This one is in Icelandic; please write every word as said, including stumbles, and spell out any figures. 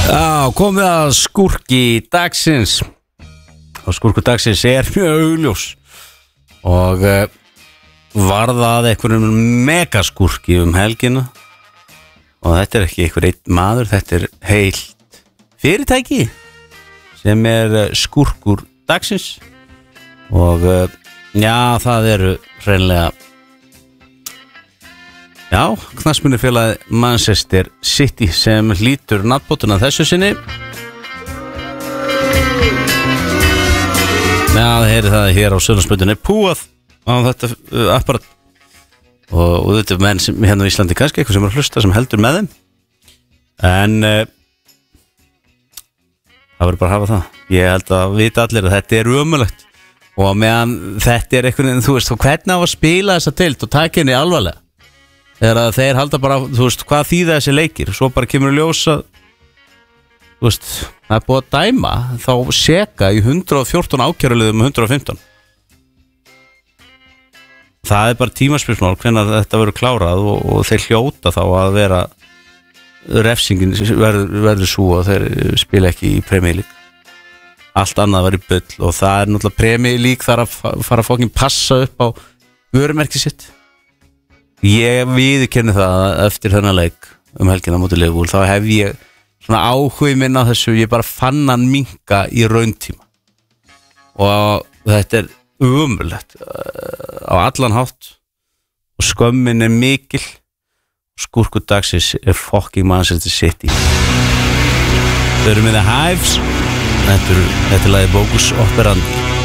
Já, komið að skúrki dagsins. Og skúrku dagsins er mjög augljós. Og uh, var það einhverjum megaskúrki um helgina. Og þetta er ekki einhver einn maður, þetta er heilt fyrirtæki sem er skúrkur dagsins. Og uh, já, það eru hreinlega Já, knattspyrnufélagið Manchester City sem hlýtur nafnbótuna þessu sinni. Já, það heyri það hér á Suðurlandsbrautinni púað á þetta uh, apparat. Og, og þetta er menn sem hérna á Íslandi kannski eitthvað sem er að hlusta sem heldur með þeim. En uh, það verður bara að hafa það. Ég held að vita allir að þetta er ömurlegt. Og meðan þetta er eitthvað, þú veist, hvernig á að spila þessa deild og taka henni alvarlega. Þegar að þeir halda bara, þú veist, hvað þýða þessi leikir. Svo bara kemur að ljósa, þú veist, það er búið að dæma þá seka í hundrað og fjórtán ákæruliðum og hundrað og fimmtán. Það er bara tímaspilsmál hvenær þetta verður klárað og, og þeir hljóta þá að vera refsingin verður, verður svo að þeir spila ekki í Premier League. Allt annað var í bull og það er náttúrulega Premier League þar að fara að fokkin passa upp á vörumerki sitt. Ég viðurkenni það eftir þennan leik um helgina móti Liverpool, þá hef ég svona áhuga minn á þessu, ég bara fann hann minnka í rauntíma og þetta er ömurlegt á allan hátt og skömmin er mikil. Skúrku dagsins er fucking Manchester City. Þau eru með The Hives, þetta er lagið Bogus Operandi.